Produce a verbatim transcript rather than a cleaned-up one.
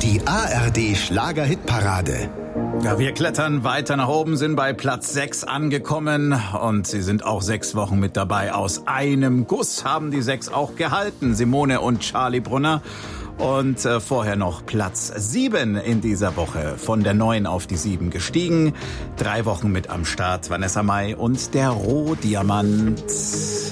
Die A R D Schlager-Hitparade. Ja, wir klettern weiter nach oben, sind bei Platz sechs angekommen und sie sind auch sechs Wochen mit dabei. Aus einem Guss haben die sechs auch gehalten, Simone und Charlie Brunner. Und äh, vorher noch Platz sieben in dieser Woche, von der neun auf die sieben gestiegen. Drei Wochen mit am Start, Vanessa Mai und der Rohdiamant.